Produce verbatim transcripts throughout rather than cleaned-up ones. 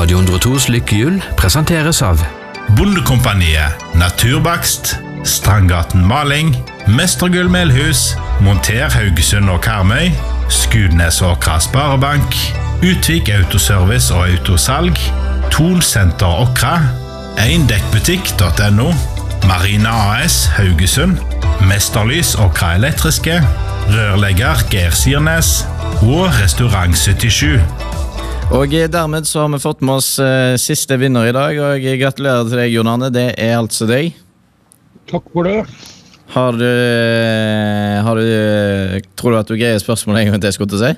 Radio hundre og tos lykkehjul presenteres av Bondekompaniet, Naturbakst, Strandgaten Maling, Mestergull Melhus, Monter Haugesund og Karmøy, Skudnes og Sparebank, Utvik Autoservice og Autosalg, Thon Center Okra, eindekkbutikk.no, Marina A S Haugesund, Mesterlys Okra Elektriske, rørlegger Geir Sirnes og Restaurant syttisju. Og dermed så har vi fått med oss uh, siste vinner i dag, og jeg gratulerer til deg, Jon Arne. Det er altså deg. Takk for det. Har du, har du, tror du at du greier spørsmålet en gang til jeg skulle til å si?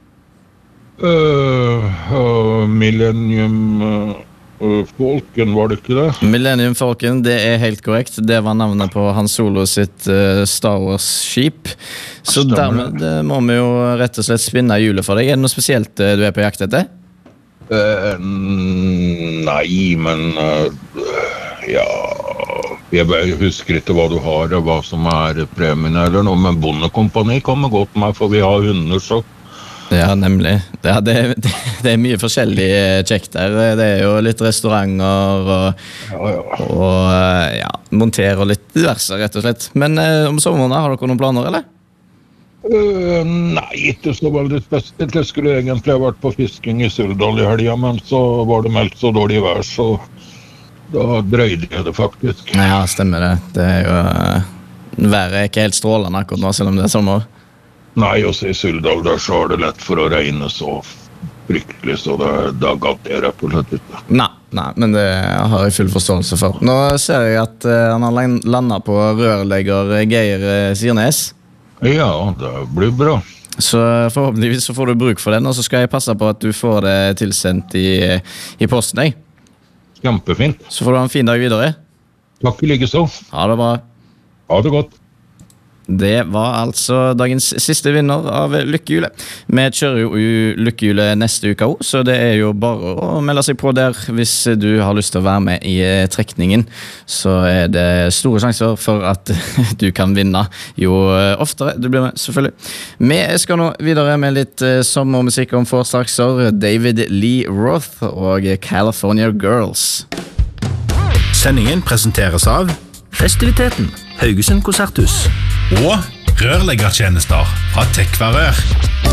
Uh, uh, Millennium uh, Falcon, var det ikke det? Millennium Falcon, det er helt korrekt. Det var navnet på Han Solo sitt uh, Star Wars-skip. Så Stemmer. dermed uh, må vi jo rett og slett spinne hjulet for deg. Er det noe spesielt uh, du er på jakt etter? Uh, nei, men uh, ja, jeg bare husker ikke hva du har og hva som er premien eller noe, men Bondekompani kommer godt med, for vi har hunder, så. Ja, nemlig. Ja, det, det, det er mye forskjellig kjekt der. Det er jo litt restauranter og, Ja, ja. og ja, montere og litt diverse, rett og slett. Men uh, om sommeren, har dere noen planer, eller? Uh, nei, ikke så veldig spesielt. Jeg skulle egentlig ha vært på fisking i Suldal i helgen, men så var det meldt så dårlig vær, så da drøyde jeg det faktisk. Ja, stemmer det. Det er jo, uh, været er ikke helt strålende akkurat nå, selv om det er sommer. Nei, også i Suldal der så er det lett for å regne så fryktelig, så da, da gatt jeg rett og slett ikke. Nei, nei, men det har jeg full forståelse for. Nå ser jeg at uh, han har landet på rørlegger Geir uh, Sirnes. Ja, det blir bra. Så forhåpentligvis så får du bruk for den, og så skal jeg passe på at du får det tilsendt i, i posten, jeg. Kjempefint. Så får du ha en fin dag videre. Takk i like så. Ha det bra. Ha det godt. Det var altså dagens siste vinner av Lykkehjulet. Vi kjører jo Lykkehjulet neste uke også, så det er jo bare å melde seg på der hvis du har lyst til å være med i trekningen. Så er det store sjanser for at du kan vinne jo oftere du blir med, selvfølgelig. Vi skal nå videre med litt sommermusikk om få straks. David Lee Roth og California Girls. Sendingen presenteres av Festiviteten, Haugesund Konserthus. og rørleggertjenester fra Tekvarør.